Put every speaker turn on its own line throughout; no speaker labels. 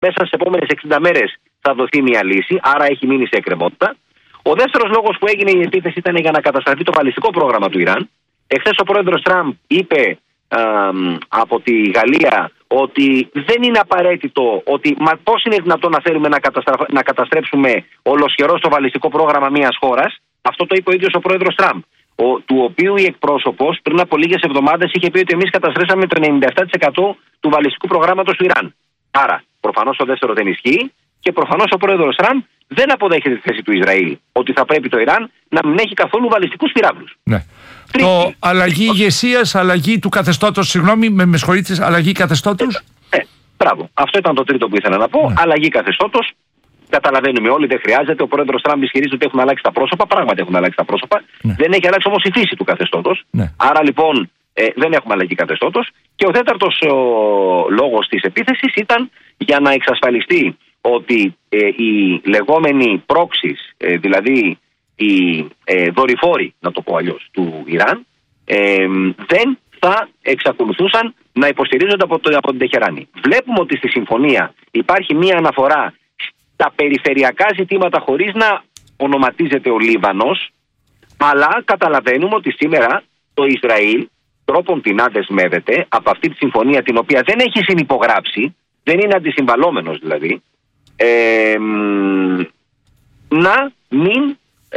μέσα στις επόμενες 60 μέρες θα δοθεί μια λύση, άρα έχει μείνει σε εκκρεμότητα. Ο δεύτερος λόγος που έγινε η επίθεση ήταν για να καταστραφεί το βαλιστικό πρόγραμμα του Ιράν. Εχθές ο πρόεδρος Τραμπ είπε από τη Γαλλία ότι δεν είναι απαραίτητο, ότι πώς είναι δυνατόν να θέλουμε να καταστρέψουμε ολοσχερώς το βαλιστικό πρόγραμμα μιας χώρας. Αυτό το είπε ο ίδιος ο πρόεδρος Τραμπ, του οποίου η εκπρόσωπος πριν από λίγες εβδομάδες είχε πει ότι εμείς καταστρέψαμε το 97% του βαλιστικού προγράμματος του Ιράν. Άρα, προφανώς το δεύτερο δεν ισχύει και προφανώς ο πρόεδρος Τραμπ δεν αποδέχεται τη θέση του Ισραήλ ότι θα πρέπει το Ιράν να μην έχει καθόλου βαλιστικούς πυράβλους.
Ναι. Το αλλαγή ηγεσίας, αλλαγή του καθεστώτος, συγγνώμη, με συγχωρείτε, αλλαγή καθεστώτος.
Μπράβο. Αυτό ήταν το τρίτο που ήθελα να πω. Ναι. Αλλαγή καθεστώτος. Καταλαβαίνουμε όλοι, δεν χρειάζεται. Ο πρόεδρος Τραμπ ισχυρίζεται ότι έχουν αλλάξει τα πρόσωπα. Πράγματι έχουν αλλάξει τα πρόσωπα. Ναι. Δεν έχει αλλάξει όμως η φύση του καθεστώτος. Ναι. Άρα λοιπόν δεν έχουμε αλλαγή καθεστώτος. Και ο τέταρτος λόγος της επίθεσης ήταν για να εξασφαλιστεί ότι οι λεγόμενοι proxies, δηλαδή οι δορυφόροι, να το πω αλλιώς, του Ιράν, δεν θα εξακολουθούσαν να υποστηρίζονται από την Τεχεράνη. Βλέπουμε ότι στη συμφωνία υπάρχει μία αναφορά στα περιφερειακά ζητήματα χωρίς να ονοματίζεται ο Λίβανος, αλλά καταλαβαίνουμε ότι σήμερα το Ισραήλ τρόπον την δεσμεύεται από αυτή τη συμφωνία, την οποία δεν έχει συνυπογράψει, δεν είναι αντισυμβαλόμενος δηλαδή, να μην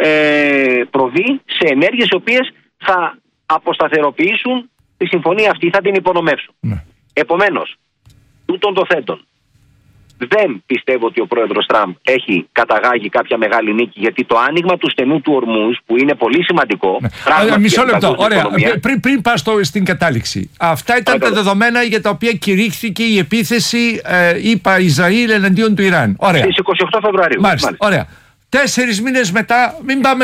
προβεί σε ενέργειες οι οποίες θα αποσταθεροποιήσουν τη συμφωνία αυτή, θα την υπονομεύσουν. Ναι. Επομένως, τούτων το θέτων, δεν πιστεύω ότι ο πρόεδρος Τραμπ έχει καταγάγει κάποια μεγάλη νίκη, γιατί το άνοιγμα του στενού του Ορμούζ, που είναι πολύ σημαντικό.
Ναι. Μισό λεπτό. Ωραία. Πριν πας στην κατάληξη. Αυτά ήταν τα δεδομένα για τα οποία κηρύχθηκε η επίθεση, είπα, Ισραήλ εναντίον του Ιράν. Ωραία.
Στις 28 Φεβρουαρίου.
Μάλιστα. Ωραία. 4 μήνες μετά,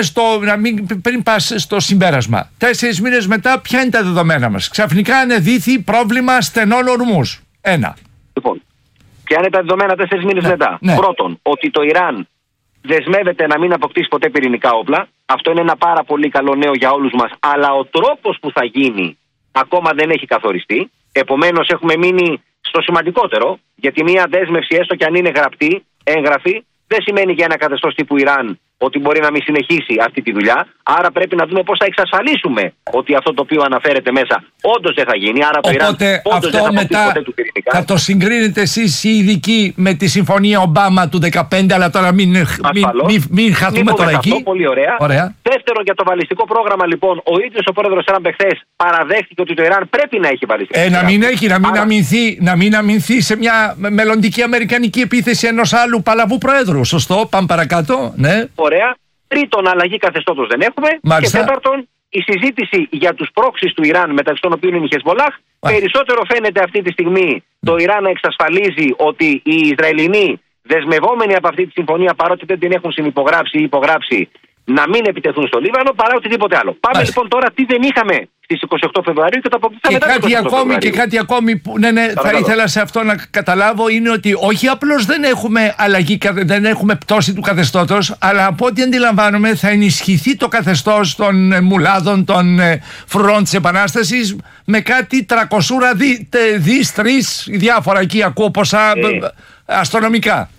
πριν πας στο συμπέρασμα. 4 μήνες μετά, ποια είναι τα δεδομένα μας? Ξαφνικά ανεδύθη πρόβλημα στενών ορμούς. Ένα.
Λοιπόν, ποια είναι τα δεδομένα 4 μήνες μετά? Ναι. Πρώτον, ότι το Ιράν δεσμεύεται να μην αποκτήσει ποτέ πυρηνικά όπλα. Αυτό είναι ένα πάρα πολύ καλό νέο για όλους μας. Αλλά ο τρόπος που θα γίνει ακόμα δεν έχει καθοριστεί. Επομένως, έχουμε μείνει στο σημαντικότερο, γιατί μια δέσμευση, έστω και αν είναι γραπτή, έγγραφη, δεν σημαίνει για ένα καθεστώς τύπου Ιράν ότι μπορεί να μην συνεχίσει αυτή τη δουλειά. Άρα πρέπει να δούμε πώς θα εξασφαλίσουμε ότι αυτό το οποίο αναφέρεται μέσα όντως δεν θα γίνει. Άρα το Ιράν όντως δεν θα αποκτήσει ποτέ του πυρηνικά.
Θα το συγκρίνετε εσείς οι ειδικοί με τη συμφωνία Ομπάμα του 2015, αλλά τώρα μην χαθούμε τώρα εκεί.
Αυτό, πολύ ωραία. Δεύτερον, για το βαλιστικό πρόγραμμα, λοιπόν, ο ίδιος ο πρόεδρος Τραμπ εχθές παραδέχτηκε ότι το Ιράν πρέπει να έχει βαλιστικό πρόγραμμα.
Να μην αμυνθεί σε μια μελλοντική αμερικανική επίθεση ενός άλλου παλαβού πρόεδρου. Σωστό, πάμε παρακάτω. Ναι.
Ωραία. Τρίτον, αλλαγή καθεστώτος δεν έχουμε.
Μάλιστα.
Και τέταρτον, η συζήτηση για τους proxies του Ιράν, μεταξύ των οποίων είναι η Χεσμολάχ, περισσότερο φαίνεται αυτή τη στιγμή το Ιράν να εξασφαλίζει ότι οι Ισραηλινοί δεσμευόμενοι από αυτή τη συμφωνία, παρότι δεν την έχουν συνυπογράψει ή υπογράψει, να μην επιτεθούν στο Λίβανο παρά οτιδήποτε άλλο. Πάμε λοιπόν τώρα τι δεν είχαμε στις 28 Φεβρουαρίου και το αποκτήσαμε μετά.
Και κάτι ακόμη που θα ήθελα σε αυτό να καταλάβω είναι ότι όχι απλώς δεν έχουμε αλλαγή, δεν έχουμε πτώση του καθεστώτος, αλλά από ό,τι αντιλαμβάνομαι θα ενισχυθεί το καθεστώς των μουλάδων, των φρουρών της Επανάστασης με κάτι 300 δις, 3 διάφορα εκεί ακούω ποσά αστρονομικά.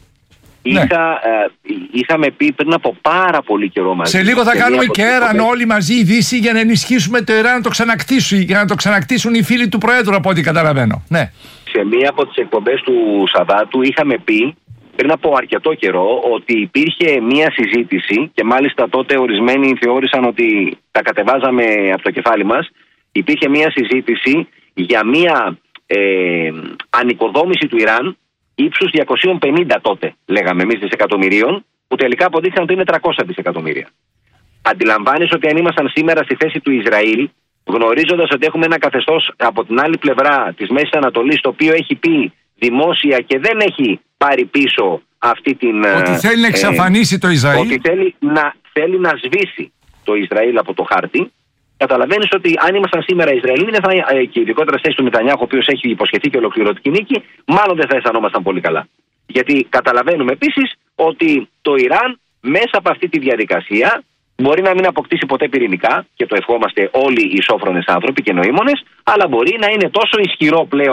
Είχαμε πει πριν από πάρα πολύ καιρό μαζί.
Σε λίγο θα κάνουμε και έραν όλοι μαζί η Δύση για να ενισχύσουμε το Ιράν να το ξανακτήσουν, για να το ξανακτήσουν οι φίλοι του Προέδρου, από ό,τι καταλαβαίνω. Ναι.
Σε μία από τις εκπομπές του Σαββάτου είχαμε πει πριν από αρκετό καιρό ότι υπήρχε μία συζήτηση και μάλιστα τότε ορισμένοι θεώρησαν ότι τα κατεβάζαμε από το κεφάλι μας. Υπήρχε μία συζήτηση για μία ανοικοδόμηση του Ιράν ύψους 250 τότε, λέγαμε εμείς, δισεκατομμυρίων, που τελικά αποδείχθηκαν ότι είναι 300 δισεκατομμύρια. Αντιλαμβάνεσαι ότι αν ήμασταν σήμερα στη θέση του Ισραήλ, γνωρίζοντας ότι έχουμε ένα καθεστώς από την άλλη πλευρά της Μέσης Ανατολής, το οποίο έχει πει δημόσια και δεν έχει πάρει πίσω αυτή την.
Ότι θέλει να εξαφανίσει το Ισραήλ.
Ότι θέλει να σβήσει το Ισραήλ από το χάρτη. Καταλαβαίνεις ότι αν ήμασταν σήμερα Ισραηλοί, και ειδικότερα στη θέση του Νετανιάχου, ο οποίος έχει υποσχεθεί και ολοκληρωτική νίκη, μάλλον δεν θα αισθανόμασταν πολύ καλά. Γιατί καταλαβαίνουμε επίσης ότι το Ιράν μέσα από αυτή τη διαδικασία μπορεί να μην αποκτήσει ποτέ πυρηνικά, και το ευχόμαστε όλοι οι σόφρονες άνθρωποι και νοήμονες, αλλά μπορεί να είναι τόσο ισχυρό πλέον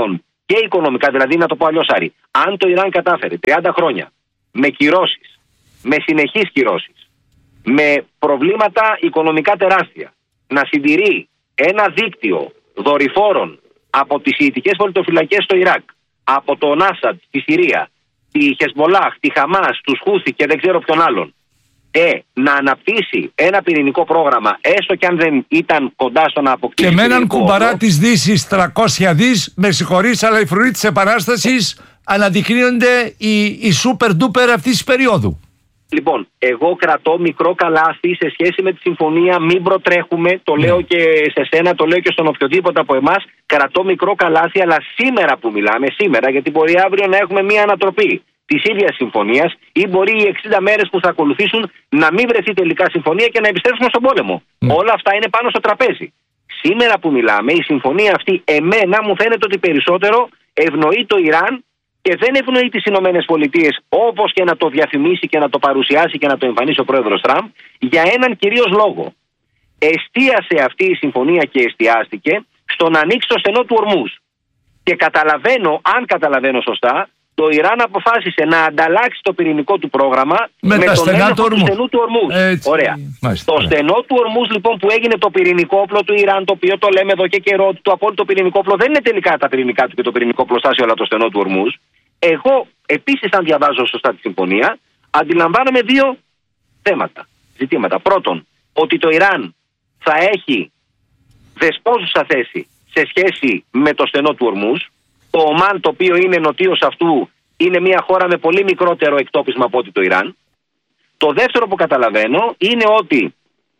και οικονομικά, δηλαδή να το πω αλλιώς, Άρη, αν το Ιράν κατάφερε 30 χρόνια με κυρώσεις, με συνεχείς κυρώσεις, με προβλήματα οικονομικά τεράστια, να συντηρεί ένα δίκτυο δορυφόρων από τις Σιητικές πολιτοφυλακές στο Ιράκ, από τον Άσαντ στη Συρία, τη Χεσμολάχ, τη Χαμάς, τους Χούθη και δεν ξέρω ποιον άλλον, να αναπτύσσει ένα πυρηνικό πρόγραμμα, έστω και αν δεν ήταν κοντά στο να αποκτήσει.
Και με έναν κουμπαρά της Δύσης 300 δις, με συγχωρείς, αλλά οι φρουροί της Επανάστασης αναδεικνύονται οι super duper αυτής της περίοδου.
Λοιπόν, εγώ κρατώ μικρό καλάθι σε σχέση με τη συμφωνία. Μην προτρέχουμε, το λέω και σε σένα, το λέω και στον οποιοδήποτε από εμάς. Κρατώ μικρό καλάθι, αλλά σήμερα που μιλάμε, σήμερα, γιατί μπορεί αύριο να έχουμε μία ανατροπή της ίδιας συμφωνίας, ή μπορεί οι 60 μέρες που θα ακολουθήσουν να μην βρεθεί τελικά συμφωνία και να επιστρέψουμε στον πόλεμο. Όλα αυτά είναι πάνω στο τραπέζι. Σήμερα που μιλάμε, η συμφωνία αυτή, εμένα μου φαίνεται ότι περισσότερο ευνοεί το Ιράν και δεν ευνοεί τις Ηνωμένες Πολιτείες, όπως και να το διαφημίσει και να το παρουσιάσει και να το εμφανίσει ο πρόεδρος Τραμπ, για έναν κυρίως λόγο. Εστίασε αυτή η συμφωνία και εστιάστηκε στο να ανοίξει το στενό του Ορμούζ. Και καταλαβαίνω, αν καταλαβαίνω σωστά, το Ιράν αποφάσισε να ανταλλάξει το πυρηνικό του πρόγραμμα με τον έλεγχο του στενού του Ορμούζ. Ωραία.
Μάλιστα,
το στενό του Ορμούζ, λοιπόν, που έγινε το πυρηνικό όπλο του Ιράν, το οποίο το λέμε εδώ και καιρό, ότι το απόλυτο πυρηνικό όπλο δεν είναι τελικά τα πυρηνικά του και το πυρηνικό πλωστάσιο, αλλά το στενό του Ορμούζ. Εγώ, επίσης, αν διαβάζω σωστά τη συμφωνία, αντιλαμβάνομαι δύο ζητήματα. Πρώτον, ότι το Ιράν θα έχει δεσπόζουσα θέση σε σχέση με το στενό του Ορμούζ. Το Ομάν, το οποίο είναι νοτίως αυτού, είναι μια χώρα με πολύ μικρότερο εκτόπισμα από ότι το Ιράν. Το δεύτερο που καταλαβαίνω είναι ότι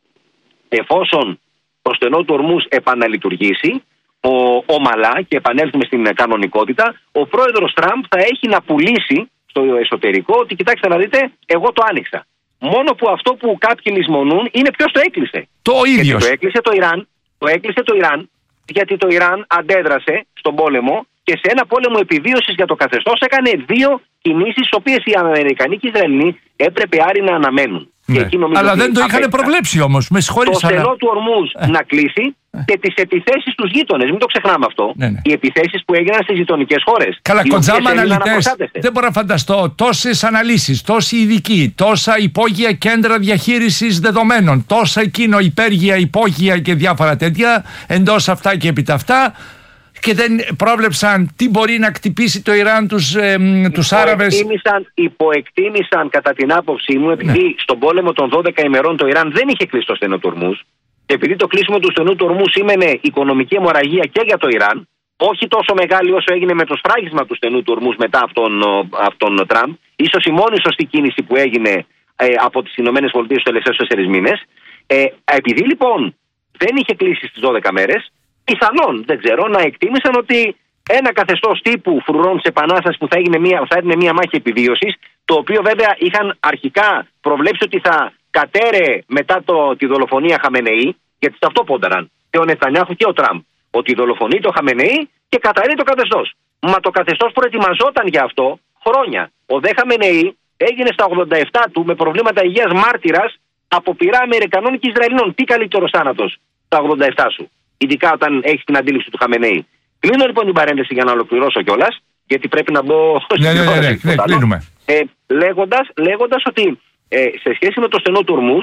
εφόσον το στενό του Ορμούζ επαναλειτουργήσει ομαλά και επανέλθουμε στην κανονικότητα, ο πρόεδρος Τραμπ θα έχει να πουλήσει στο εσωτερικό ότι κοιτάξτε να δείτε, εγώ το άνοιξα. Μόνο που αυτό που κάποιοι λησμονούν είναι ποιος το έκλεισε.
Το ίδιο.
Το έκλεισε το Ιράν. Το έκλεισε το Ιράν, γιατί το Ιράν αντέδρασε στον πόλεμο και σε ένα πόλεμο επιβίωσης για το καθεστώς έκανε δύο κινήσεις, τις οποίες οι Αμερικανοί και οι Ισραηλοί έπρεπε άρη να αναμένουν.
Ναι. Αλλά δεν το είχαν προβλέψει όμως. Με συγχωρείς.
Το στενό του Ορμούζ να κλείσει και τις επιθέσεις στους γείτονες. Μην το ξεχνάμε αυτό.
Ναι. Οι
επιθέσεις που έγιναν στις γειτονικές χώρες.
Καλά, κοντζάμα αναλυτές. Δεν μπορώ να φανταστώ τόσες αναλύσεις, τόσοι ειδικοί, τόσα υπόγεια κέντρα διαχείρισης δεδομένων, τόσα εκείνο υπέργεια, υπόγεια και διάφορα τέτοια, εντός αυτά και επί τα αυτά. Και δεν πρόβλεψαν τι μπορεί να κτυπήσει το Ιράν τους Άραβες.
Υποεκτίμησαν κατά την άποψή μου, επειδή στον πόλεμο των 12 ημερών το Ιράν δεν είχε κλείσει το στενό του Ορμούζ, και επειδή το κλείσιμο του στενού του Ορμούζ σήμαινε οικονομική αιμορραγία και για το Ιράν, όχι τόσο μεγάλη όσο έγινε με το σφράγισμα του στενού του Ορμούζ μετά από τον Τραμπ, ίσως η μόνη σωστή κίνηση που έγινε από τις Ηνωμένες Πολιτείες στους τελευταίους 4 μήνες. Επειδή λοιπόν δεν είχε κλείσει στις 12 μέρες, πιθανόν, δεν ξέρω, να εκτίμησαν ότι ένα καθεστώς τύπου φρουρών της Επανάστασης που θα έδινε μια μάχη επιβίωσης, το οποίο βέβαια είχαν αρχικά προβλέψει ότι θα κατέρεε μετά τη δολοφονία Χαμενεή, γιατί σε αυτό πόνταραν και ο Νετανιάχου και ο Τραμπ, ότι δολοφονεί το Χαμενεή και καταρρεί το καθεστώς. Μα το καθεστώς προετοιμαζόταν για αυτό χρόνια. Ο δε Χαμενεή έγινε στα 87 του με προβλήματα υγείας μάρτυρας από πειρά Αμερικανών και Ισραηλινών. Τι καλύτερος θάνατος στα 87 σου, ειδικά όταν έχεις την αντίληψη του Χαμενεή. Κλείνω λοιπόν την παρένθεση για να ολοκληρώσω κιόλας, γιατί πρέπει να μπω
κλείνουμε.
Λέγοντας ότι σε σχέση με το στενό του Ορμούζ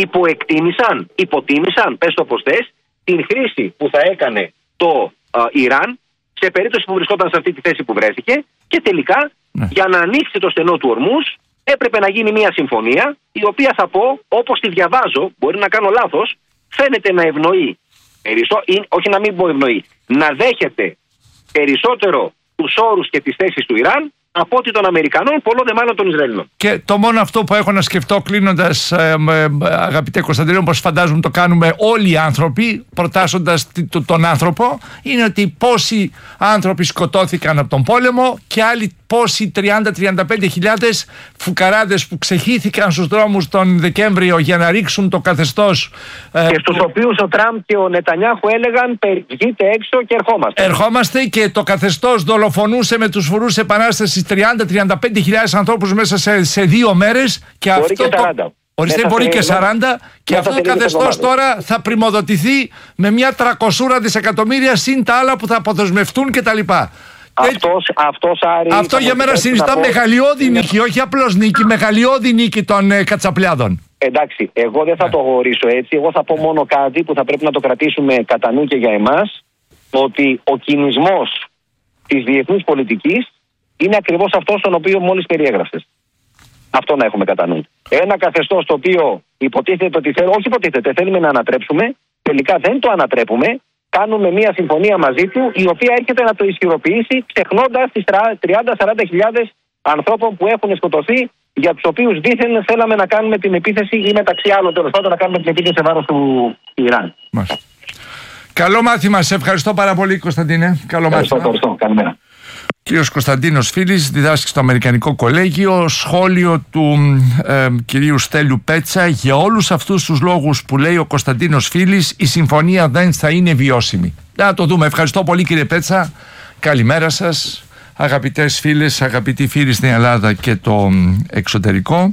υποτίμησαν, πες το πως θες, την χρήση που θα έκανε το Ιράν σε περίπτωση που βρισκόταν σε αυτή τη θέση που βρέθηκε, και τελικά για να ανοίξει το στενό του Ορμούζ έπρεπε να γίνει μια συμφωνία, η οποία θα πω, όπως τη διαβάζω, μπορεί να κάνω λάθος, φαίνεται να ευνοεί, όχι να μην πω ευνοεί, να δέχεται περισσότερο τους όρους και τις θέσεις του Ιράν από ότι των Αμερικανών, πολλό δε μάλλον των Ισραηλινών.
Και το μόνο αυτό που έχω να σκεφτώ κλείνοντας, αγαπητέ Κωνσταντίνο, όπως φαντάζομαι το κάνουμε όλοι οι άνθρωποι, προτάσσοντας τον άνθρωπο, είναι ότι πόσοι άνθρωποι σκοτώθηκαν από τον πόλεμο και άλλοι πόσοι 30-35 χιλιάδες φουκαράδες που ξεχύθηκαν στους δρόμους τον Δεκέμβριο για να ρίξουν το καθεστώς.
Και στους οποίους ο Τραμπ και ο Νετανιάχου έλεγαν βγείτε έξω και
ερχόμαστε. Και το καθεστώς δολοφονούσε με τους φρουρούς επανάστασης 30-35 χιλιάδες ανθρώπους μέσα σε 2 μέρες. Και
μπορεί αυτό και 40.
Μπορεί και 40, και αυτό το καθεστώς τώρα θα πρημοδοτηθεί με μια 300 δισεκατομμύρια συν τα άλλα που θα αποδεσμευτούν κτλ. Αυτό για μένα συνιστά μεγαλειώδη νίκη, όχι απλώς νίκη, μεγαλειώδη νίκη των Κατσαπλιάδων.
Εντάξει, εγώ δεν θα το αγορήσω έτσι. Εγώ θα πω μόνο κάτι που θα πρέπει να το κρατήσουμε κατά νου και για εμάς, ότι ο κινησμός της διεθνούς πολιτικής είναι ακριβώς αυτός τον οποίο μόλις περιέγραψες. Αυτό να έχουμε κατά νου. Ένα καθεστώς το οποίο υποτίθεται ότι θέλουμε να ανατρέψουμε, τελικά δεν το ανατρέπουμε, κάνουμε μια συμφωνία μαζί του, η οποία έρχεται να το ισχυροποιήσει, ξεχνώντας τις 30-40 ανθρώπων που έχουν σκοτωθεί, για τους οποίους δήθεν θέλαμε να κάνουμε την επίθεση ή μεταξύ άλλων τέλος πάντων να κάνουμε την επίθεση σε βάρος του Ιράν.
Καλό μάθημα. Σε ευχαριστώ πάρα πολύ, Κωνσταντίνε. Καλό μάθημα.
Ευχαριστώ. Καλημέρα.
Κύριος Κωνσταντίνος Φίλης διδάσκει στο Αμερικανικό Κολέγιο. Σχόλιο του κυρίου Στέλιου Πέτσα: για όλους αυτούς τους λόγους που λέει ο Κωνσταντίνος Φίλης, η συμφωνία δεν θα είναι βιώσιμη. Να το δούμε. Ευχαριστώ πολύ, κύριε Πέτσα. Καλημέρα σας, αγαπητές φίλες, αγαπητοί φίλοι στην Ελλάδα και το εξωτερικό.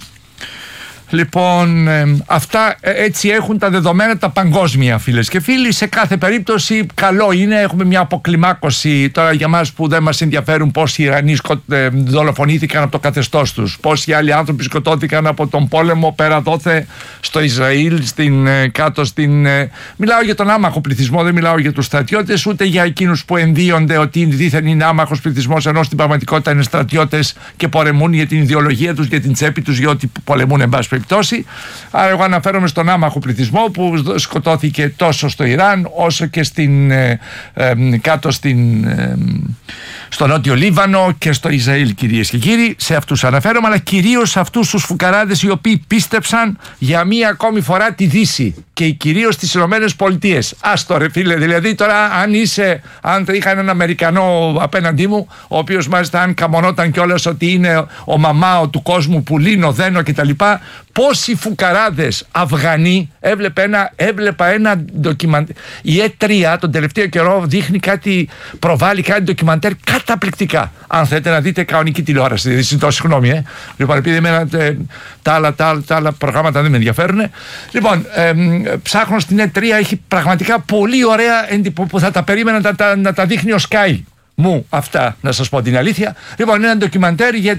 Λοιπόν, αυτά έτσι έχουν τα δεδομένα τα παγκόσμια, φίλες και φίλοι. Σε κάθε περίπτωση καλό είναι, έχουμε μια αποκλιμάκωση τώρα για μας που δεν μας ενδιαφέρουν πόσοι Ιρανοί δολοφονήθηκαν από το καθεστώς τους, πόσοι άλλοι άνθρωποι σκοτώθηκαν από τον πόλεμο πέρα δόθε στο Ισραήλ, κάτω στην... Μιλάω για τον άμαχο πληθυσμό, δεν μιλάω για τους στρατιώτες, ούτε για εκείνους που ενδύονται ότι δήθεν είναι άμαχος πληθυσμός, ενώ στην πραγματικότητα είναι στρατιώτες και πολεμούν για την ιδεολογία τους, για την τσέπη τους, για ό,τι πολεμούν εν πάση περιπτώσει. Άρα εγώ αναφέρομαι στον άμαχο πληθυσμό που σκοτώθηκε τόσο στο Ιράν όσο και κάτω στο Νότιο Λίβανο και στο Ισραήλ, κυρίες και κύριοι. Σε αυτούς αναφέρομαι, αλλά κυρίως σε αυτούς τους φουκαράδες οι οποίοι πίστεψαν για μία ακόμη φορά τη Δύση και κυρίως τις Ηνωμένες Πολιτείες. Άστο ρε φίλε, δηλαδή τώρα αν είχα έναν Αμερικανό απέναντί μου, ο οποίος μάλιστα αν καμονόταν κιόλας ότι είναι ο μαμάο του κόσμου που λύνω, δένω κτλ. Πόσοι φουκαράδες Αφγανοί έβλεπα ένα ντοκιμαντέρ. Η E3 τον τελευταίο καιρό προβάλλει κάτι ντοκιμαντέρ καταπληκτικά. Αν θέλετε να δείτε κανονική τηλεόραση, δηλαδή ζητώ συγγνώμη. Λοιπόν, επειδή τα άλλα προγράμματα δεν με ενδιαφέρουν. Λοιπόν, ψάχνω στην E3, έχει πραγματικά πολύ ωραία που θα τα περίμενα να τα δείχνει ο Sky μου αυτά, να σας πω την αλήθεια. Λοιπόν, είναι ένα ντοκιμαντέρ για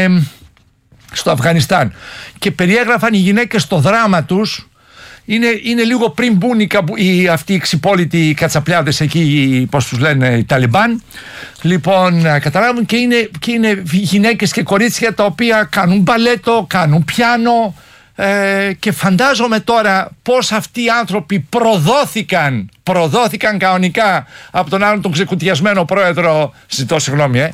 στο Αφγανιστάν και περιέγραφαν οι γυναίκες το δράμα τους. Είναι λίγο πριν μπουν αυτοί οι ξυπόλοιτοι κατσαπλιάδες εκεί, πώς τους λένε, οι Ταλιμπάν. Λοιπόν, καταλάβουν και είναι γυναίκες και κορίτσια τα οποία κάνουν μπαλέτο, κάνουν πιάνο και φαντάζομαι τώρα πως αυτοί οι άνθρωποι προδόθηκαν κανονικά από τον άλλον τον ξεκουτιασμένο πρόεδρο, ζητώ συγγνώμη,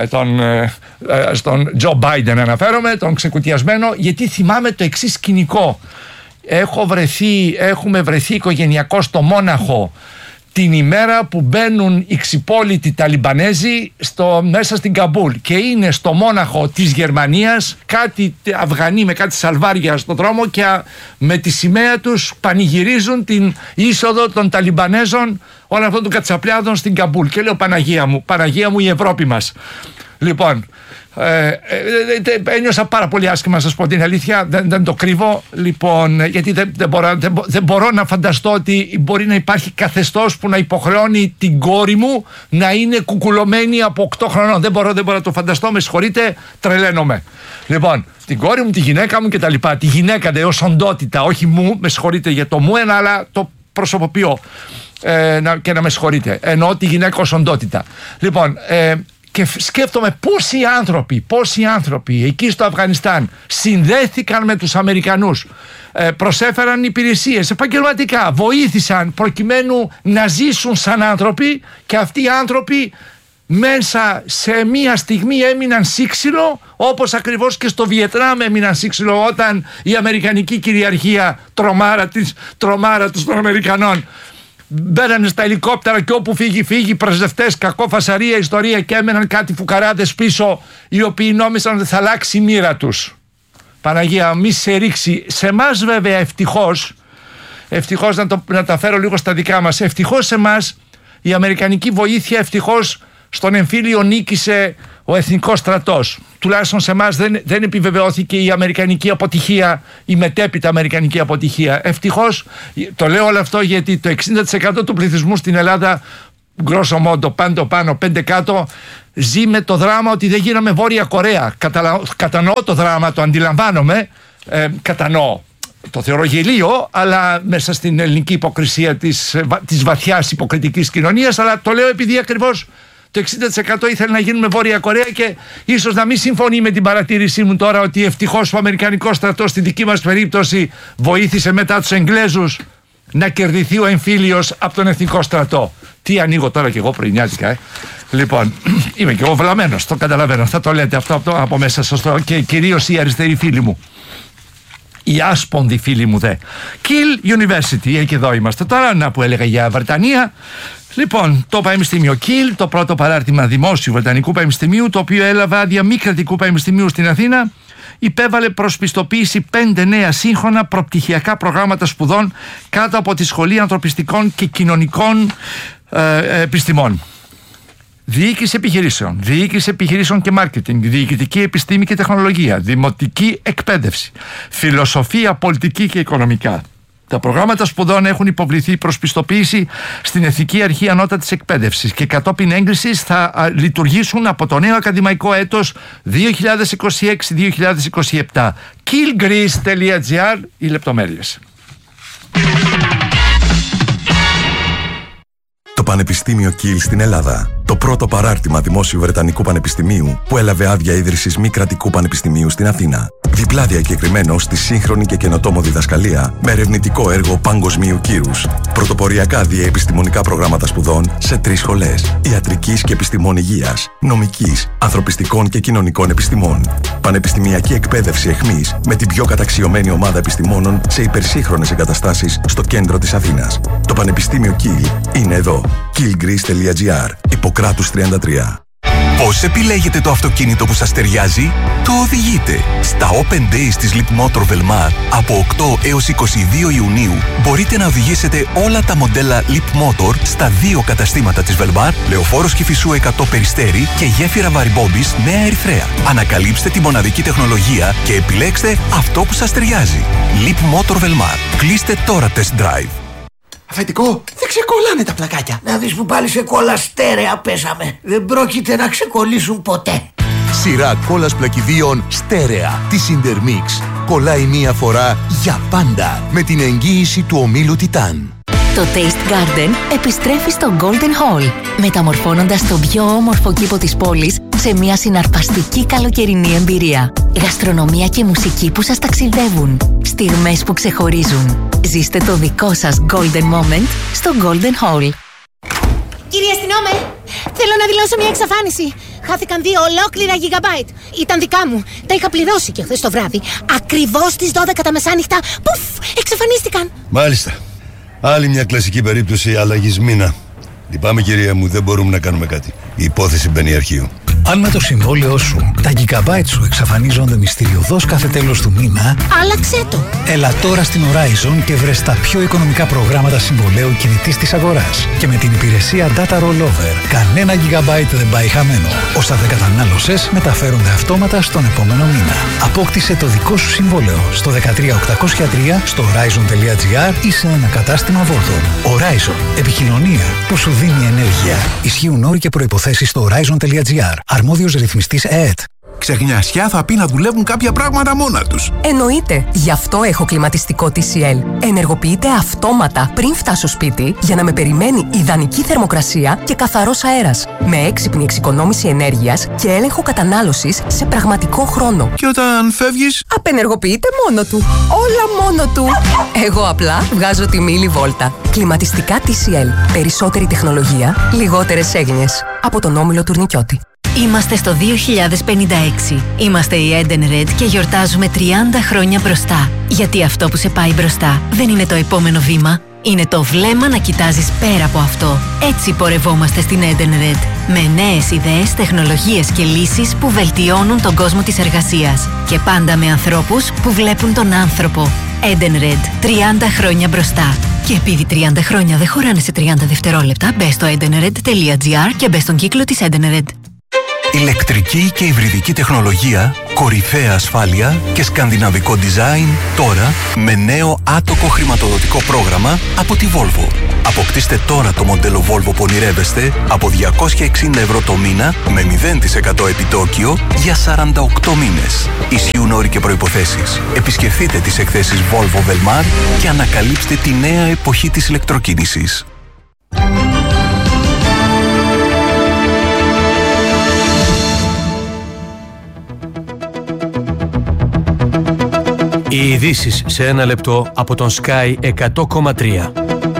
στον Τζο Μπάιντεν αναφέρομαι, τον ξεκουτιασμένο, γιατί θυμάμαι το εξής σκηνικό. Έχουμε βρεθεί οικογενειακό στο Μόναχο την ημέρα που μπαίνουν οι ξυπόλοιτοι Ταλιμπανέζοι μέσα στην Καμπούλ και είναι στο Μόναχο της Γερμανίας κάτι Αφγανοί με κάτι σαλβάρια στον δρόμο και με τη σημαία τους πανηγυρίζουν την είσοδο των Ταλιμπανέζων όλων αυτών των κατσαπλιάδων στην Καμπούλ και λέω Παναγία μου η Ευρώπη μας. Λοιπόν, ένιωσα πάρα πολύ άσχημα, να σας πω την αλήθεια, δεν το κρύβω. Λοιπόν, γιατί δεν μπορώ να φανταστώ ότι μπορεί να υπάρχει καθεστώς που να υποχρεώνει την κόρη μου να είναι κουκουλωμένη από 8 χρονών. Δεν μπορώ να το φανταστώ, με συγχωρείτε, τρελαίνομαι. Λοιπόν, την κόρη μου, τη γυναίκα μου κτλ. Τη γυναίκα ως οντότητα, όχι μου, με συγχωρείτε για το μου ένα, αλλά το προσωποποιώ και να με συγχωρείτε. Εννοώ τη γυναίκα ως οντότητα. Λοιπόν, και σκέφτομαι πόσοι άνθρωποι εκεί στο Αφγανιστάν συνδέθηκαν με τους Αμερικανούς, προσέφεραν υπηρεσίες επαγγελματικά, βοήθησαν προκειμένου να ζήσουν σαν άνθρωποι και αυτοί οι άνθρωποι μέσα σε μία στιγμή έμειναν σύξυλο, όπως ακριβώς και στο Βιετνάμ έμειναν σύξυλο όταν η αμερικανική κυριαρχία τρομάρα τους των Αμερικανών. Μπαίνανε στα ελικόπτερα και όπου φύγει πρεσβευτές, κακό φασαρία ιστορία και έμεναν κάτι φουκαράδες πίσω οι οποίοι νόμισαν ότι θα αλλάξει η μοίρα τους. Παναγία μη σε ρίξει. Σε εμάς βέβαια ευτυχώς να τα φέρω λίγο στα δικά μας, ευτυχώς σε εμάς η αμερικανική βοήθεια, ευτυχώς στον εμφύλιο νίκησε ο εθνικός στρατός. Τουλάχιστον σε εμάς δεν επιβεβαιώθηκε η αμερικανική αποτυχία, η μετέπειτα αμερικανική αποτυχία. Ευτυχώς, το λέω όλο αυτό γιατί το 60% του πληθυσμού στην Ελλάδα γκρόσο μόντο, πάντο πάνω, 5 κάτω, ζει με το δράμα ότι δεν γίναμε Βόρεια Κορέα. Κατανοώ το δράμα, το αντιλαμβάνομαι, κατανοώ. Το θεωρώ γελίο, αλλά μέσα στην ελληνική υποκρισία της βαθιάς υποκριτικής κοινωνίας, αλλά το λέω επειδή ακριβώς το 60% ήθελε να γίνουμε Βόρεια Κορέα και ίσως να μην συμφωνεί με την παρατήρησή μου τώρα ότι ευτυχώς ο Αμερικανικός στρατός στη δική μας περίπτωση βοήθησε μετά τους Εγγλέζους να κερδιθεί ο εμφύλιος από τον Εθνικό Στρατό. Τι ανοίγω τώρα κι εγώ πρωινιάτικα, Λοιπόν, είμαι κι εγώ βλαμμένος, το καταλαβαίνω, θα το λέτε αυτό από μέσα σωστό και κυρίως οι αριστεροί φίλοι μου. Οι άσπονδοι φίλοι μου δε. Kiel University, εκεί εδώ είμαστε τώρα, να που έλεγα για Βρετανία. Λοιπόν, το Πανεπιστήμιο Kiel, το πρώτο παράρτημα δημόσιου Βρετανικού Πανεπιστημίου, το οποίο έλαβε άδεια μη κρατικού πανεπιστημίου στην Αθήνα, υπέβαλε προς πιστοποίηση 5 νέα σύγχρονα προπτυχιακά προγράμματα σπουδών κάτω από τη Σχολή Ανθρωπιστικών και Κοινωνικών Επιστημών. Διοίκηση επιχειρήσεων και μάρκετινγκ, διοικητική επιστήμη και τεχνολογία, δημοτική εκπαίδευση, φιλοσοφία, πολιτική και οικονομικά. Τα προγράμματα σπουδών έχουν υποβληθεί προς πιστοποίηση στην Εθνική Αρχή Ανώτατης Εκπαίδευσης και κατόπιν έγκρισης θα λειτουργήσουν από το νέο ακαδημαϊκό έτος 2026-2027. kielgreece.gr οι λεπτομέρειες.
Το Πανεπιστήμιο Kiel στην Ελλάδα. Το πρώτο παράρτημα δημόσιου Βρετανικού Πανεπιστημίου που έλαβε άδεια ίδρυσης μη κρατικού πανεπιστημίου στην Αθήνα. Διπλά διακεκριμένο στη σύγχρονη και καινοτόμο διδασκαλία με ερευνητικό έργο παγκοσμίου κύρους. Πρωτοποριακά διαεπιστημονικά προγράμματα σπουδών σε 3 σχολές. Ιατρικής και επιστημών υγείας, νομικής, ανθρωπιστικών και κοινωνικών επιστημών. Πανεπιστημιακή εκπαίδευση εχμής με την πιο καταξιωμένη ομάδα επιστημόνων σε υπερσύγχρονες εγκαταστάσεις στο κέντρο της Αθήνας. Το Πανεπιστήμιο Kiel είναι εδώ. kielgreece.gr. Ιπποκράτους 33.
Πώς επιλέγετε το αυτοκίνητο που σας ταιριάζει? Το οδηγείτε. Στα Open Days της Leapmotor Velmar από 8 έως 22 Ιουνίου μπορείτε να οδηγήσετε όλα τα μοντέλα Leapmotor στα 2 καταστήματα της Velmar, Λεωφόρος Κηφισού 100 Περιστέρι και Γέφυρα Βαρυμπόμπης Νέα Ερυθρέα. Ανακαλύψτε τη μοναδική τεχνολογία και επιλέξτε αυτό που σας ταιριάζει. Leapmotor Velmar. Κλείστε τώρα test drive.
Αφεντικό, δεν ξεκολλάνε τα πλακάκια.
Να δεις που πάλι σε κόλλα στέρεα πέσαμε. Δεν πρόκειται να ξεκολλήσουν ποτέ.
Σειρά κόλλας πλακιδίων στέρεα της Intermix. Κολλάει μία φορά για πάντα με την εγγύηση του ομίλου Titan.
Το Taste Garden επιστρέφει στο Golden Hall, μεταμορφώνοντας τον πιο όμορφο κήπο της πόλης σε μια συναρπαστική καλοκαιρινή εμπειρία. Γαστρονομία και μουσική που σας ταξιδεύουν. Στιγμές που ξεχωρίζουν. Ζήστε το δικό σας Golden Moment στο Golden Hall.
Κύριε αστυνόμε, θέλω να δηλώσω μια εξαφάνιση. Χάθηκαν 2 ολόκληρα gigabyte. Ήταν δικά μου. Τα είχα πληρώσει και χθες το βράδυ. Ακριβώς στις 12 τα μεσάνυχτα. Πουφ, εξαφανίστηκαν.
Μάλιστα. Άλλη μια κλασική περίπτωση αλλαγής μήνα. Λυπάμαι κυρία μου, δεν μπορούμε να κάνουμε κάτι. Η υπόθεση μπαίνει αρχείο.
Αν με το συμβόλαιό σου τα gigabyte σου εξαφανίζονται μυστηριωδώς κάθε τέλος του μήνα,
άλλαξέ το.
Έλα τώρα στην Horizon και βρες τα πιο οικονομικά προγράμματα συμβολαίου κινητής της αγοράς. Και με την υπηρεσία Data Rollover, κανένα gigabyte δεν πάει χαμένο. Όσα δεν κατανάλωσες μεταφέρονται αυτόματα στον επόμενο μήνα. Απόκτησε το δικό σου συμβόλαιο στο 13803 στο Horizon.gr ή σε ένα κατάστημα Vodafone. Horizon. Επικοινωνία που σου δίνει ενέργεια. Ισχύουν όροι και προϋποθέσεις στο Horizon.gr. Αρμόδιος ρυθμιστής ΕΕΤ.
Ξεχνιασιά θα πει να δουλεύουν κάποια πράγματα μόνα τους.
Εννοείται. Γι' αυτό έχω κλιματιστικό TCL. Ενεργοποιείται αυτόματα πριν φτάσω σπίτι για να με περιμένει ιδανική θερμοκρασία και καθαρός αέρας. Με έξυπνη εξοικονόμηση ενέργειας και έλεγχο κατανάλωσης σε πραγματικό χρόνο.
Και όταν φεύγεις,
απενεργοποιείται μόνο του. Όλα μόνο του. Εγώ απλά βγάζω τη μίλη βόλτα. Κλιματιστικά TCL. Περισσότερη τεχνολογία, λιγότερες έγνοιες. Από τον Όμιλο Τουρνικιώτη.
Είμαστε στο 2056. Είμαστε η Edenred και γιορτάζουμε 30 χρόνια μπροστά. Γιατί αυτό που σε πάει μπροστά δεν είναι το επόμενο βήμα. Είναι το βλέμμα να κοιτάζεις πέρα από αυτό. Έτσι πορευόμαστε στην Edenred. Με νέες ιδέες, τεχνολογίες και λύσεις που βελτιώνουν τον κόσμο της εργασίας. Και πάντα με ανθρώπους που βλέπουν τον άνθρωπο. Edenred. 30 χρόνια μπροστά. Και επειδή 30 χρόνια δεν χωράνε σε 30 δευτερόλεπτα, μπες στο edenred.gr και μπες στον κύκλο της Edenred.
Ηλεκτρική και υβριδική τεχνολογία Κορυφαία ασφάλεια και σκανδιναβικό design τώρα με νέο άτοκο χρηματοδοτικό πρόγραμμα από τη Volvo. Αποκτήστε τώρα το μοντέλο Volvo που ονειρεύεστε από 260 ευρώ το μήνα με 0% επιτόκιο για 48 μήνες. Ισχύουν όροι και προϋποθέσεις. Επισκεφτείτε τις εκθέσεις Volvo Velmar και ανακαλύψτε τη νέα εποχή της ηλεκτροκίνησης.
Οι ειδήσεις σε ένα λεπτό από τον Sky 100,3.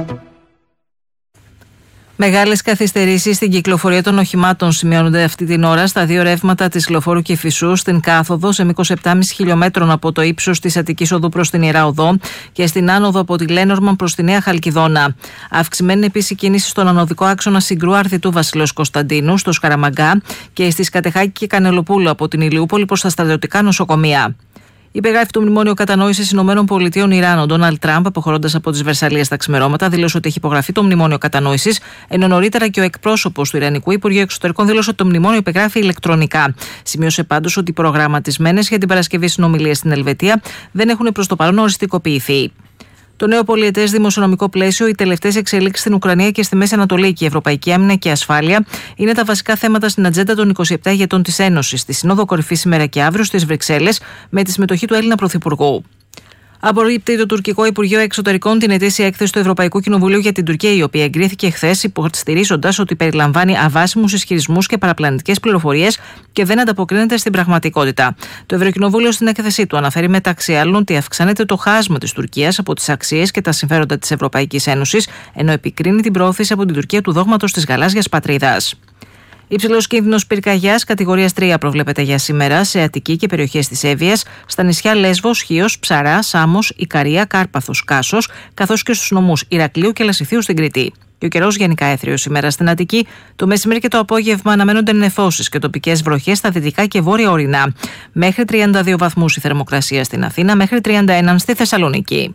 Μεγάλες καθυστερήσεις στην κυκλοφορία των οχημάτων σημειώνονται αυτή την ώρα στα δύο ρεύματα της Λεωφόρου Κηφισού στην κάθοδο σε μήκος 7,5 χιλιόμετρων από το ύψος της Αττικής Οδού προς την Ιερά Οδό και στην άνοδο από τη Λένορμαν προς τη Νέα Χαλκιδόνα. Αυξημένη επίσης κίνηση στον ανωδικό άξονα Συγκρού Αρθιτού Βασιλέως Κωνσταντίνου, στο Σκαραμαγκά και στη Σκατεχάκη και Κανελοπούλου από την Ηλιούπολη προς τα στρατιωτικά νοσοκομεία. Υπεγράφει το Μνημόνιο Κατανόησης ΗΠΑ Ιράν. Ο Ντόναλντ Τραμπ, αποχωρώντας από τις Βερσαλίες τα ξημερώματα, δήλωσε ότι έχει υπογραφεί το Μνημόνιο Κατανόησης, ενώ νωρίτερα και ο εκπρόσωπος του Ιρανικού Υπουργείου Εξωτερικών δήλωσε ότι το μνημόνιο υπεγράφει ηλεκτρονικά. Σημείωσε πάντως ότι οι προγραμματισμένες για την Παρασκευή συνομιλίες στην Ελβετία δεν έχουν προς το παρόν οριστικοποιηθεί. Το νέο πολιετές δημοσιονομικό πλαίσιο, οι τελευταίες εξελίξεις στην Ουκρανία και στη Μέση Ανατολή και η ευρωπαϊκή άμυνα και ασφάλεια είναι τα βασικά θέματα στην ατζέντα των 27 ηγετών της Ένωσης, στη Σύνοδο Κορυφής σήμερα και αύριο στις Βρυξέλλες, με τη συμμετοχή του Έλληνα Πρωθυπουργού. Απορρίπτει το τουρκικό Υπουργείο Εξωτερικών την ετήσια έκθεση του Ευρωπαϊκού Κοινοβουλίου για την Τουρκία, η οποία εγκρίθηκε χθες, υποστηρίζοντας ότι περιλαμβάνει αβάσιμους ισχυρισμούς και παραπλανητικές πληροφορίες και δεν ανταποκρίνεται στην πραγματικότητα. Το Ευρωκοινοβούλιο στην έκθεσή του αναφέρει μεταξύ άλλων ότι αυξάνεται το χάσμα της Τουρκίας από τις αξίες και τα συμφέροντα της Ευρωπαϊκής Ένωσης, ενώ επικρίνει την προώθηση από την Τουρκία του δόγματος της γαλάζιας πατρίδας. Υψηλός κίνδυνος πυρκαγιάς κατηγορίας 3 προβλέπεται για σήμερα σε Αττική και περιοχές της Εύβοιας, στα νησιά Λέσβος, Χίος, Ψαρά, Σάμος, Ικαρία, Κάρπαθος, Κάσος, καθώς και στους νομούς Ηρακλείου και Λασιθίου στην Κρήτη. Και ο καιρός γενικά έθριος σήμερα στην Αττική. Το μεσημέρι και το απόγευμα αναμένονται νεφώσεις και τοπικές βροχές στα δυτικά και βόρεια ορεινά. Μέχρι 32 βαθμούς η θερμοκρασία στην Αθήνα, μέχρι 31 στη Θεσσαλονίκη.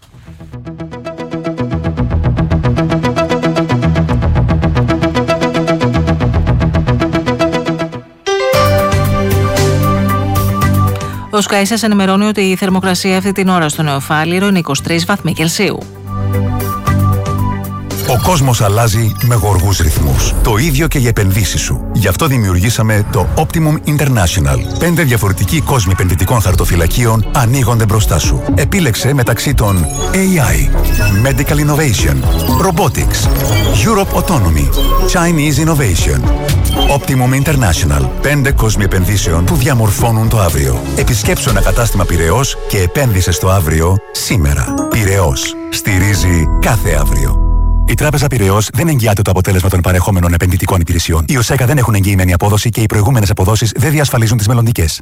Ο Sky σας ενημερώνει ότι η θερμοκρασία αυτή την ώρα στο Νεοφάλιρο είναι 23 βαθμοί Κελσίου.
Ο κόσμος αλλάζει με γοργούς ρυθμούς. Το ίδιο και οι επενδύσεις σου. Γι' αυτό δημιουργήσαμε το Optimum International. 5 διαφορετικοί κόσμοι επενδυτικών χαρτοφυλακίων ανοίγονται μπροστά σου. Επίλεξε μεταξύ των AI, Medical Innovation, Robotics, Europe Autonomy, Chinese Innovation. Optimum International. 5 κόσμοι επενδύσεων που διαμορφώνουν το αύριο. Επισκέψου ένα κατάστημα Πειραιώς και επένδυσε στο αύριο σήμερα. Πειραιώς. Στηρίζει κάθε αύριο. Η Τράπεζα Πειραιώς δεν εγγυάται το αποτέλεσμα των παρεχόμενων επενδυτικών υπηρεσιών. Οι ΟΣΕΚΑ δεν έχουν εγγυημένη απόδοση και οι προηγούμενες αποδόσεις δεν διασφαλίζουν τις μελλοντικές.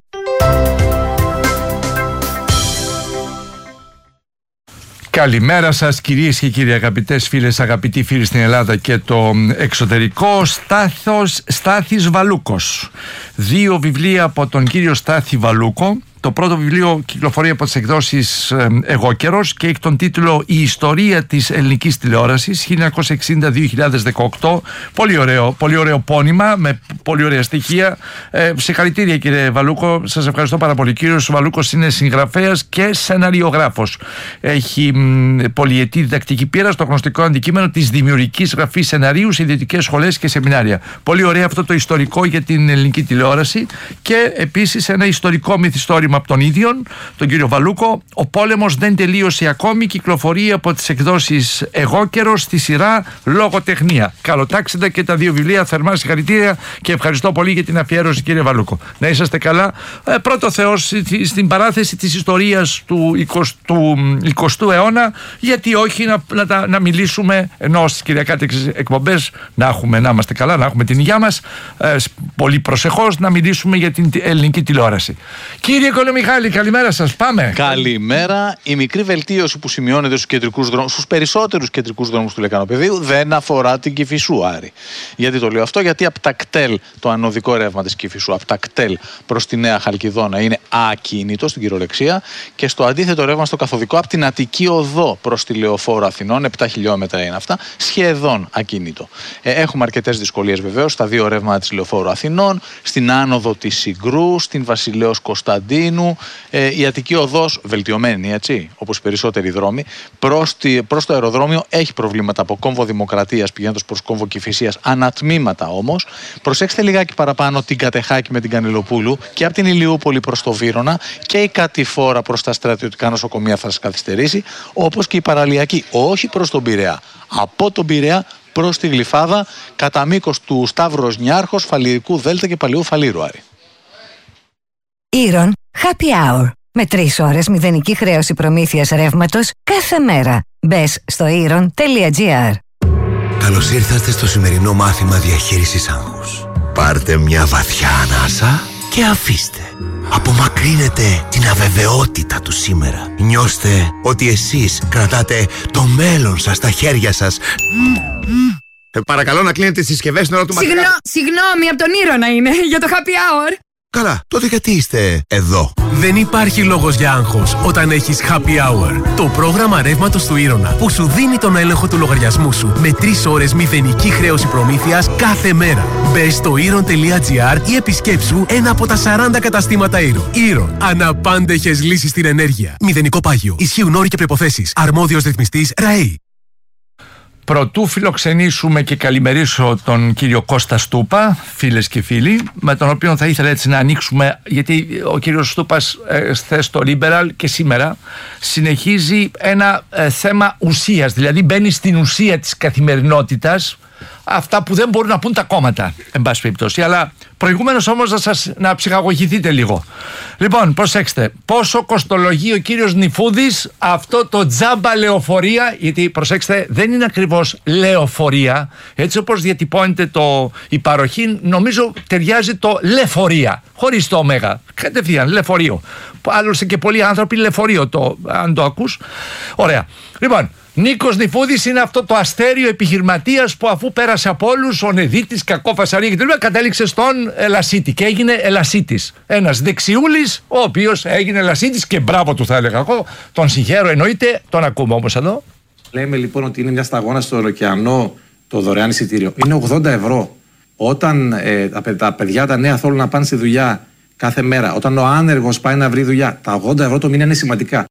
Καλημέρα σας κυρίες και κύριοι, αγαπητές φίλες, αγαπητοί φίλοι στην Ελλάδα και το εξωτερικό. Στάθης Βαλούκος. 2 βιβλία από τον κύριο Στάθη Βαλούκο. Το πρώτο βιβλίο κυκλοφορεί από τις εκδόσεις Εγώ Καιρός και έχει τον τίτλο «Η ιστορία της ελληνικής τηλεόρασης 1960-2018». Πολύ ωραίο πόνημα με πολύ ωραία στοιχεία. Συγχαρητήρια κύριε Βαλούκο, σας ευχαριστώ πάρα πολύ. Κύριος Βαλούκος είναι συγγραφέας και σεναριογράφος. Έχει πολυετή διδακτική πείρα στο γνωστικό αντικείμενο της δημιουργικής γραφής σεναρίου σε ιδιωτικές σχολές και σεμινάρια. Πολύ ωραίο αυτό το ιστορικό για την ελληνική τηλεόραση και επίσης ένα ιστορικό μυθιστόρημα από τον ίδιον, τον κύριο Βαλούκο. Ο πόλεμος δεν τελείωσε ακόμη, κυκλοφορεί από τις εκδόσεις Εγώ Καιρός στη σειρά Λογοτεχνία. Καλοτάξτε και τα 2 βιβλία, θερμά συγχαρητήρια και ευχαριστώ πολύ για την αφιέρωση κύριε Βαλούκο. Να είσαστε καλά. Πρώτο Θεός στην παράθεση της ιστορίας του 20ου αιώνα, γιατί όχι να μιλήσουμε, ενώ στις κυριακάτικες εκπομπές να είμαστε καλά, να έχουμε την υγειά μας, πολύ προσεχώς να μιλήσουμε για την ελληνική τηλεόραση. Κύριε Νίκολο Μιχάλη, καλημέρα σας. Πάμε.
Καλημέρα. Η μικρή βελτίωση που σημειώνεται στους περισσότερους κεντρικούς δρόμους του Λεκανοπεδίου δεν αφορά την Κηφισού, Άρη. Γιατί το λέω αυτό? Γιατί από τα κτέλ, το ανωδικό ρεύμα της Κηφισού, από τα κτέλ προς τη Νέα Χαλκιδόνα είναι ακίνητο στην κυριολεξία, και στο αντίθετο ρεύμα στο καθοδικό από την Αττική Οδό προς τη Λεωφόρο Αθηνών, 7 χιλιόμετρα είναι αυτά, σχεδόν ακίνητο. Έχουμε αρκετές δυσκολίες βεβαίως στα δύο ρεύματα της Λεωφόρου Αθηνών, στην άνοδο της Συγκρού, στην Βασιλέως Κωνσταντίνου. Η Αττική Οδός βελτιωμένη, έτσι, όπως οι περισσότεροι δρόμοι, προς το αεροδρόμιο έχει προβλήματα από κόμβο Δημοκρατίας πηγαίνοντας προς κόμβο Κηφισίας, ανατμήματα όμως. Προσέξτε λιγάκι παραπάνω την Κατεχάκη με την Κανελοπούλου και από την Ηλιούπολη προς το Βύρωνα, και η κατηφόρα προς τα στρατιωτικά νοσοκομεία θα σας καθυστερήσει, όπως και η παραλιακή, όχι προς τον Πειραιά, από τον Πειραιά προς τη Γλυφάδα, κατά μήκος του Σταύρος Νιάρχος, Φαλιρικού Δέλτα και Παλαιού Φαλήρου, Άρη.
Ήρων Happy Hour. Με 3 ώρες μηδενική χρέωση προμήθειας ρεύματος κάθε μέρα. Μπες στο iron.gr.
Καλώς ήρθατε στο σημερινό μάθημα διαχείρισης άγχους. Πάρτε μια βαθιά ανάσα και αφήστε. Απομακρύνετε την αβεβαιότητα του σήμερα. Νιώστε ότι εσείς κρατάτε το μέλλον σας στα χέρια σας.
Παρακαλώ να κλείνετε τις συσκευές στην ώρα του μαθήματος.
Συγγνώμη, από τον Ήρωνα είναι, για το happy hour.
Καλά, τότε γιατί είστε εδώ?
Δεν υπάρχει λόγος για άγχος όταν έχεις Happy Hour. Το πρόγραμμα ρεύματος του Ήρωνα που σου δίνει τον έλεγχο του λογαριασμού σου με 3 ώρες μηδενική χρέωση προμήθειας κάθε μέρα. Μπες στο iron.gr ή επισκέψου ένα από τα 40 καταστήματα Iron. Iron. Αναπάντεχες λύσεις στην ενέργεια. Μηδενικό πάγιο. Ισχύουν όροι και προϋποθέσεις. Αρμόδιος ρυθμιστής ΡΑΕΗ.
Πρωτού φιλοξενήσουμε και καλημερίσω τον κύριο Κώστα Στούπα, φίλες και φίλοι, με τον οποίο θα ήθελα έτσι να ανοίξουμε, γιατί ο κύριος Στούπας χθες στο Liberal και σήμερα συνεχίζει ένα θέμα ουσίας, δηλαδή μπαίνει στην ουσία της καθημερινότητας, αυτά που δεν μπορούν να πούν τα κόμματα, εν πάση περιπτώσει. Αλλά προηγουμένως όμως να ψυχαγωγηθείτε λίγο. Λοιπόν, προσέξτε, πόσο κοστολογεί ο κύριος Νιφούδης αυτό το τζάμπα λεωφορεία, γιατί προσέξτε, δεν είναι ακριβώς λεωφορεία, έτσι όπως διατυπώνεται η παροχή, νομίζω ταιριάζει το λεφορεία, χωρίς το ωμέγα, κατευθείαν λεφορείο. Άλλωστε και πολλοί άνθρωποι λεφορείο, αν το ακούς. Ωραία. Λοιπόν, Νίκος Νιφούδης είναι αυτό το αστέριο επιχειρηματίας που αφού πέρασε από όλους, ο Νεδίτης, κακό φασαρία και τελείως, κατέληξε στον Ελασίτη και έγινε Ελασίτης. Ένας δεξιούλης, ο οποίος έγινε Ελασίτης και μπράβο του θα έλεγα εγώ. Τον συγχαίρω, εννοείται, τον ακούμε όμως εδώ.
Λέμε λοιπόν ότι είναι μια σταγόνα στο ωκεανό το δωρεάν εισιτήριο. Είναι 80 ευρώ. Όταν τα παιδιά τα νέα θέλουν να πάνε στη δουλειά κάθε μέρα, όταν ο άνεργος πάει να βρει δουλειά, τα 80 ευρώ το μήνα είναι σημαντικά.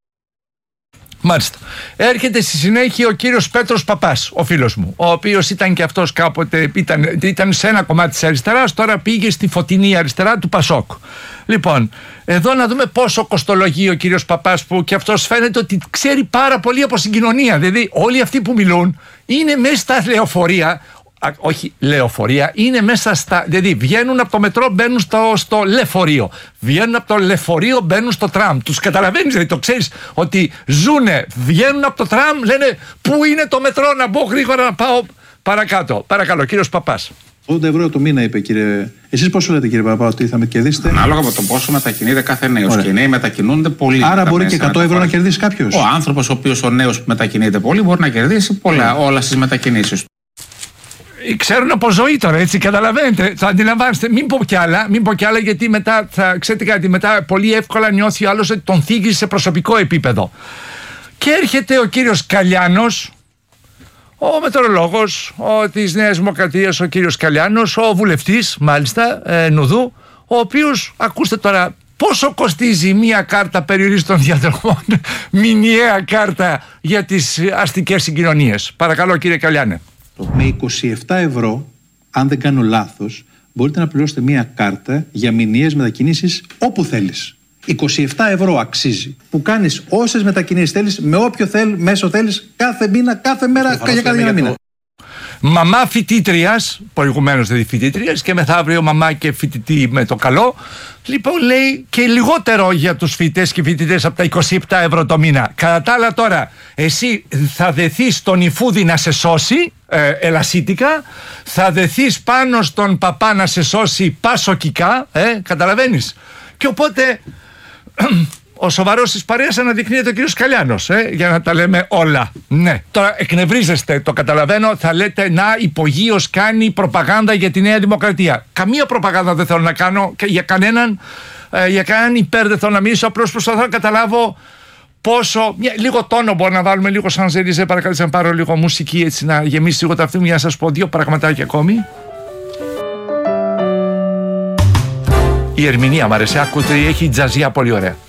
Μάλιστα. Έρχεται στη συνέχεια ο κύριος Πέτρος Παπάς, ο φίλος μου, ο οποίος ήταν και αυτός κάποτε, ήταν σε ένα κομμάτι της αριστεράς, τώρα πήγε στη φωτεινή αριστερά του Πασόκ. Λοιπόν, εδώ να δούμε πόσο κοστολογεί ο κύριος Παπάς, που και αυτός φαίνεται ότι ξέρει πάρα πολύ από συγκοινωνία. Δηλαδή, όλοι αυτοί που μιλούν είναι μέσα στα λεωφορεία. Όχι λεωφορεία, είναι μέσα στα. Δηλαδή βγαίνουν από το μετρό, μπαίνουν στο λεωφορείο. Βγαίνουν από το λεωφορείο, μπαίνουν στο τραμ. Τους καταλαβαίνεις, δηλαδή το ξέρεις ότι ζουνε, βγαίνουν από το τραμ, λένε πού είναι το μετρό, να μπω γρήγορα να πάω παρακάτω. Παρακαλώ, κύριος Παπάς.
80 ευρώ το μήνα, είπε κύριε. Εσείς πόσο λέτε, κύριε Παπά, ότι θα με κερδίσετε?
Ανάλογα με το πόσο μετακινείται κάθε νέος. Και οι νέοι μετακινούνται πολύ.
Άρα μπορεί και 100 ευρώ να κερδίσει κάποιος.
Ο άνθρωπος, ο οποίος ο νέος μετακινείται πολύ, μπορεί να κερδίσει πολλά, όλα στις μετακινήσεις του.
Ξέρουν από ζωή τώρα, έτσι, καταλαβαίνετε, θα αντιλαμβάνεστε. Μην πω κι άλλα, γιατί μετά ξέρετε κάτι, μετά πολύ εύκολα νιώθει ο άλλος ότι τον θίγει σε προσωπικό επίπεδο. Και έρχεται ο κύριος Καλιάνος, ο μετεωρολόγος της Νέας Δημοκρατίας, ο κύριος Καλιάνος, ο βουλευτής μάλιστα Νουδού, ο οποίος, ακούστε τώρα, πόσο κοστίζει μία κάρτα περιορίστων διαδρομών, μηνιαία κάρτα για τις αστικές συγκοινωνίες? Παρακαλώ, κύριε Καλιάνε.
Με 27 ευρώ, αν δεν κάνω λάθος, μπορείτε να πληρώσετε μία κάρτα για μηνιαίες μετακινήσεις όπου θέλεις. 27 ευρώ αξίζει. Που κάνεις όσες μετακινήσεις θέλεις, με όποιο μέσο θέλεις, κάθε μήνα, κάθε μέρα, για κάθε ένα μήνα.
Μαμά φοιτήτριας, προηγουμένως δηλαδή φοιτήτριας, και μεθαύριο μαμά και φοιτητή με το καλό. Λοιπόν, λέει και λιγότερο για τους φοιτητές και φοιτητές από τα 27 ευρώ το μήνα. Κατά τα άλλα, τώρα, εσύ θα δεθείς στον Νιφούδη να σε σώσει, ελασίτικα, θα δεθείς πάνω στον Παπά να σε σώσει πασοκικά, καταλαβαίνεις. Και οπότε ο σοβαρός της παρέας αναδεικνύεται ο κύριος Καλιάνος, για να τα λέμε όλα. Ναι. Τώρα εκνευρίζεστε, το καταλαβαίνω, θα λέτε να υπογείως κάνει προπαγάνδα για τη Νέα Δημοκρατία. Καμία προπαγάνδα δεν θέλω να κάνω και για κανέναν υπέρ δεν θέλω να μιλήσω, απλώς προσπαθώ να καταλάβω πόσο. Λίγο τόνο μπορεί να βάλουμε, λίγο σαν Ζελίζε, παρακαλώ να πάρω λίγο μουσική έτσι να γεμίσει λίγο τα αυτή μου για να σας πω δύο πραγματάκια ακόμη. Η ερμηνεία μου αρέσει, ακούτε, έχει τζαζία πολύ ωραία.